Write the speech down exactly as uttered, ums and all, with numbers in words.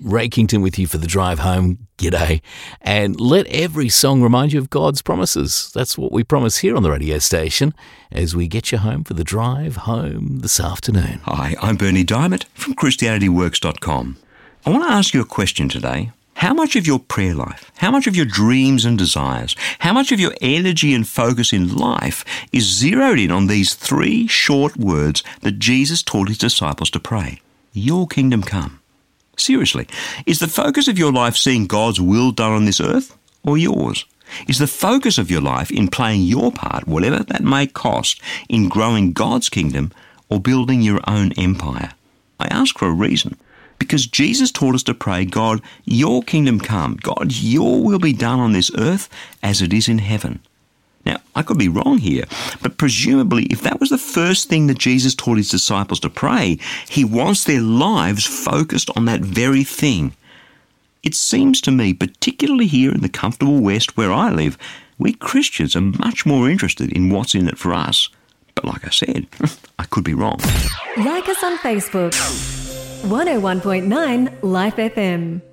Ray Kington with you for the drive home. G'day. And let every song remind you of God's promises. That's what we promise here on the radio station as we get you home for the drive home this afternoon. Hi, I'm Bernie Diamond from Christianity Works dot com. I want to ask you a question today. How much of your prayer life, how much of your dreams and desires, how much of your energy and focus in life is zeroed in on these three short words that Jesus taught his disciples to pray? Your kingdom come. Seriously, is the focus of your life seeing God's will done on this earth or yours? Is the focus of your life in playing your part, whatever that may cost, in growing God's kingdom or building your own empire? I ask for a reason. Because Jesus taught us to pray, God, your kingdom come. God, your will be done on this earth as it is in heaven. Now, I could be wrong here, but presumably if that was the first thing that Jesus taught his disciples to pray, he wants their lives focused on that very thing. It seems to me, particularly here in the comfortable West where I live, we Christians are much more interested in what's in it for us. But like I said, I could be wrong. Like us on Facebook. one oh one point nine Life F M.